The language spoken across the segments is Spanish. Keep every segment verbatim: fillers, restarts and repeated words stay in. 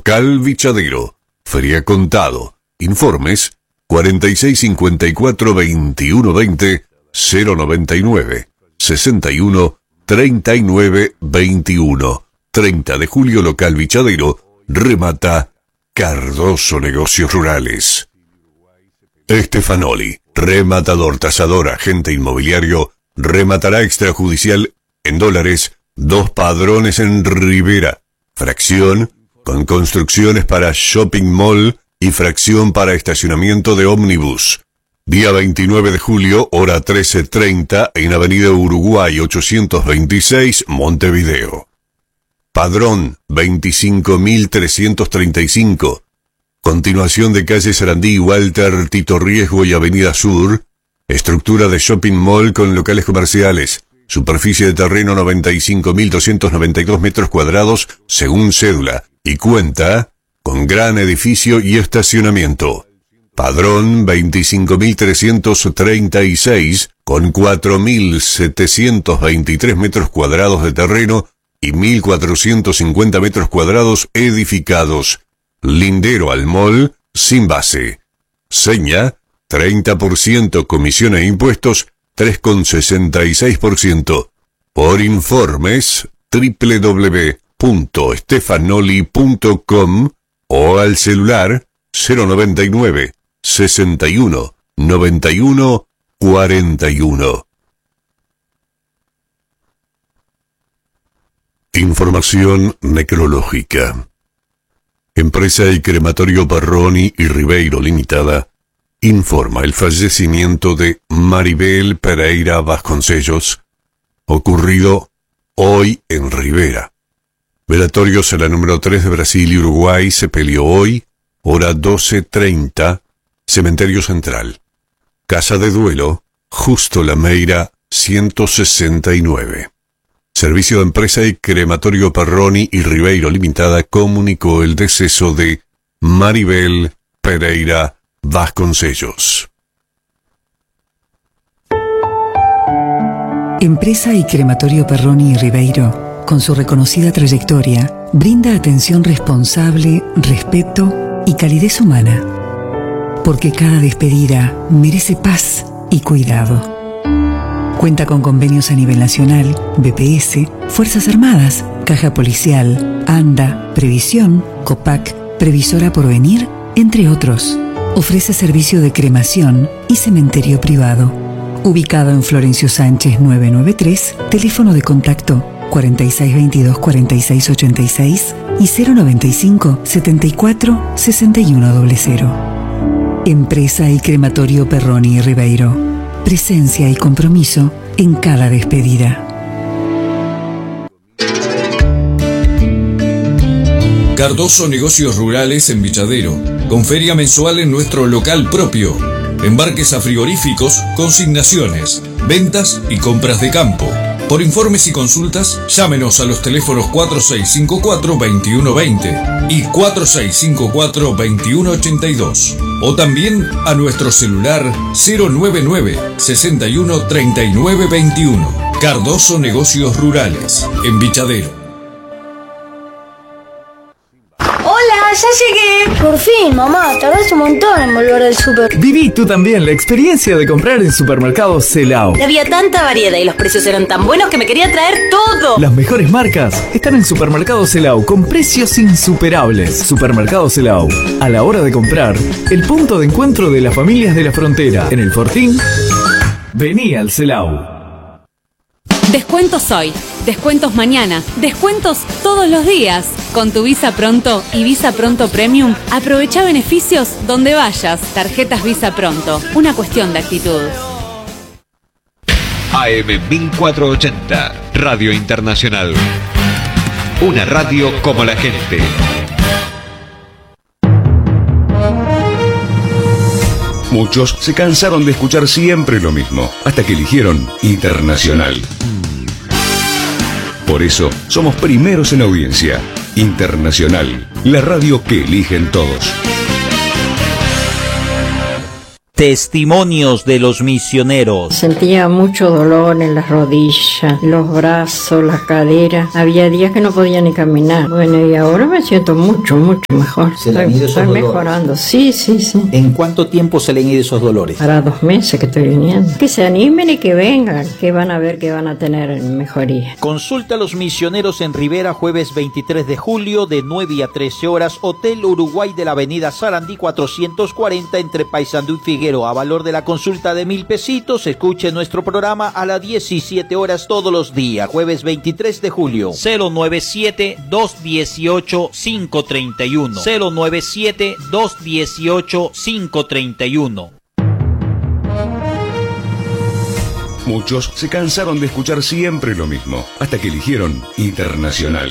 Local Vichadero. Feria Contado. Informes cuarenta y seis cincuenta y cuatro veintiuno veinte cero noventa y nueve sesenta y uno treinta y nueve veintiuno. treinta de julio, Local Vichadero. Remata Cardoso Negocios Rurales. Stefanoli, rematador, tasador, agente inmobiliario, rematará extrajudicial en dólares dos padrones en Rivera. Fracción con construcciones para shopping mall y fracción para estacionamiento de ómnibus. Día veintinueve de julio, hora trece treinta, en Avenida Uruguay ochocientos veintiséis, Montevideo. Padrón veinticinco mil trescientos treinta y cinco. Continuación de calle Sarandí, Walter, Tito Riesgo y Avenida Sur. Estructura de shopping mall con locales comerciales. Superficie de terreno noventa y cinco mil doscientos noventa y dos metros cuadrados según cédula. Y cuenta con gran edificio y estacionamiento. Padrón veinticinco mil trescientos treinta y seis con cuatro mil setecientos veintitrés metros cuadrados de terreno y mil cuatrocientos cincuenta metros cuadrados edificados. Lindero al mall sin base. Seña treinta por ciento, comisión e impuestos tres coma sesenta y seis por ciento. Por informes doble u doble u doble u punto stefanoli punto com o al celular cero noventa y nueve sesenta y uno noventa y uno cuarenta y uno. Información necrológica. Empresa y Crematorio Perroni y Ribeiro Limitada informa el fallecimiento de Maribel Pereira Vasconcellos, ocurrido hoy en Rivera. Velatorios en la número tres de Brasil y Uruguay, se peleó hoy, hora doce treinta, Cementerio Central. Casa de duelo, Justo Lameira, ciento sesenta y nueve. Servicio de Empresa y Crematorio Perroni y Ribeiro Limitada comunicó el deceso de Maribel Pereira Vasconcellos. Empresa y Crematorio Perroni y Ribeiro, con su reconocida trayectoria, brinda atención responsable, respeto y calidez humana. Porque cada despedida merece paz y cuidado. Cuenta con convenios a nivel nacional, B P S, Fuerzas Armadas, Caja Policial, ANDA, Previsión, COPAC, Previsora Porvenir, entre otros. Ofrece servicio de cremación y cementerio privado. Ubicado en Florencio Sánchez novecientos noventa y tres, teléfono de contacto cuarenta y seis veintidós cuarenta y seis ochenta y seis y cero noventa y cinco setenta y cuatro sesenta y uno cero. Empresa y Crematorio Perroni y Ribeiro. Presencia y compromiso en cada despedida. Cardoso Negocios Rurales en Vichadero, con feria mensual en nuestro local propio. Embarques a frigoríficos, consignaciones, ventas y compras de campo. Por informes y consultas, llámenos a los teléfonos cuatro seis cinco cuatro veintiuno veinte y cuatro seis cinco cuatro veintiuno ochenta y dos. O también a nuestro celular cero noventa y nueve sesenta y uno treinta y nueve veintiuno. Cardoso Negocios Rurales, en Vichadero. ¡Hola! ¡Ya llegué! Por fin, mamá, tardaste un montón en volver del súper. Viví tú también la experiencia de comprar en Supermercado Celao. Había tanta variedad y los precios eran tan buenos que me quería traer todo. Las mejores marcas están en Supermercado Celao con precios insuperables. Supermercado Celao, a la hora de comprar, el punto de encuentro de las familias de la frontera. En el Fortín, vení al Celao. Descuentos hoy, descuentos mañana, descuentos todos los días. Con tu Visa Pronto y Visa Pronto Premium, aprovecha beneficios donde vayas. Tarjetas Visa Pronto, una cuestión de actitud. A M mil cuatrocientos ochenta, Radio Internacional. Una radio como la gente. Muchos se cansaron de escuchar siempre lo mismo, hasta que eligieron Internacional. Por eso, somos primeros en audiencia. Internacional, la radio que eligen todos. Testimonios de los misioneros. Sentía mucho dolor en las rodillas, los brazos, las caderas. Había días que no podía ni caminar. Bueno, y ahora me siento mucho, mucho mejor. ¿Se le han ido esos estoy dolores? mejorando. Sí, sí, sí. ¿En cuánto tiempo se le han ido esos dolores? Para dos meses que estoy viniendo. Que se animen y que vengan, que van a ver que van a tener mejoría. Consulta a los misioneros en Rivera, jueves veintitrés de julio, de nueve a trece horas, Hotel Uruguay de la avenida Sarandí cuatrocientos cuarenta, entre Paysandú y Figueroa. A valor de la consulta de mil pesitos. Escuche nuestro programa a las diecisiete horas todos los días, jueves veintitrés de julio. cero nueve siete, dos uno ocho, cinco tres uno. cero nueve siete, dos uno ocho, cinco tres uno. Muchos se cansaron de escuchar siempre lo mismo, hasta que eligieron Internacional.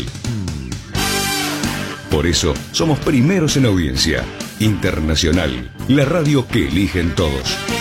Por eso, somos primeros en audiencia. Internacional, la radio que eligen todos.